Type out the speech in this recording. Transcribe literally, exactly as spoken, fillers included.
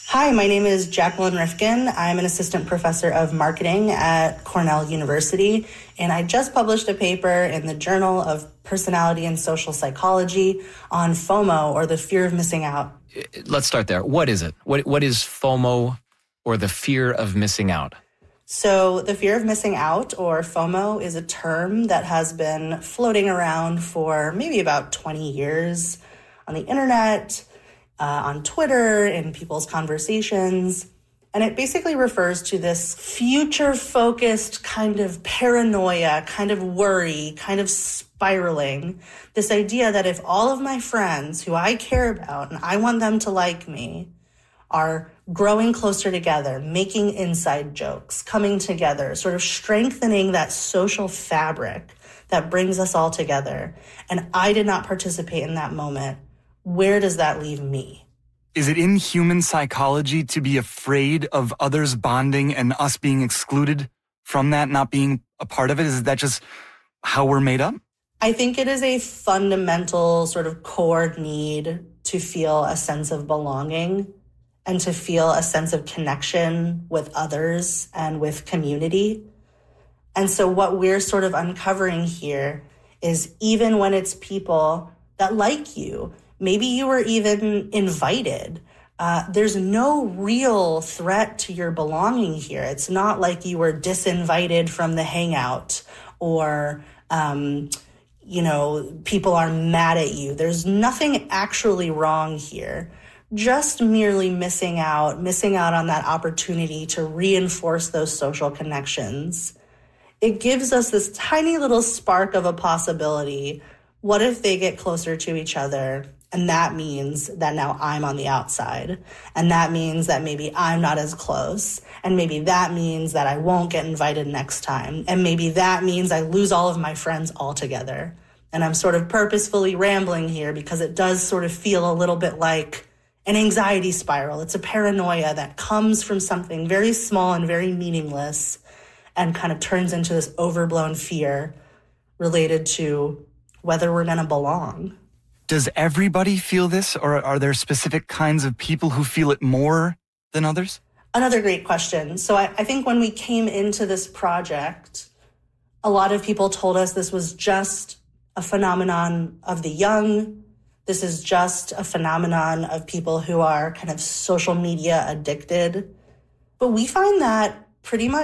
Hi, my name is Jacqueline Rifkin. I'm an assistant professor of marketing at Cornell University, and I just published a paper in the Journal of Personality and Social Psychology on FOMO, or the fear of missing out. Let's start there. What is it? What What is FOMO, or the fear of missing out? So the fear of missing out, or FOMO, is a term that has been floating around for maybe about twenty years on the internet, Uh, on Twitter, in people's conversations. And it basically refers to this future-focused kind of paranoia, kind of worry, kind of spiraling. This idea that if all of my friends who I care about and I want them to like me are growing closer together, making inside jokes, coming together, sort of strengthening that social fabric that brings us all together, and I did not participate in that moment, where does that leave me? Is it in human psychology to be afraid of others bonding and us being excluded from that, not being a part of it? Is that just how we're made up? I think it is a fundamental sort of core need to feel a sense of belonging and to feel a sense of connection with others and with community. And so what we're sort of uncovering here is, even when it's people that like you, maybe you were even invited, Uh, there's no real threat to your belonging here. It's not like you were disinvited from the hangout, or, um, you know, people are mad at you. There's nothing actually wrong here. Just merely missing out, missing out on that opportunity to reinforce those social connections. It gives us this tiny little spark of a possibility. What if they get closer to each other? And that means that now I'm on the outside. And that means that maybe I'm not as close. And maybe that means that I won't get invited next time. And maybe that means I lose all of my friends altogether. And I'm sort of purposefully rambling here because it does sort of feel a little bit like an anxiety spiral. It's a paranoia that comes from something very small and very meaningless and kind of turns into this overblown fear related to whether we're going to belong. Does everybody feel this, or are there specific kinds of people who feel it more than others? Another great question. So I, I think when we came into this project, a lot of people told us this was just a phenomenon of the young. This is just a phenomenon of people who are kind of social media addicted. But we find that pretty much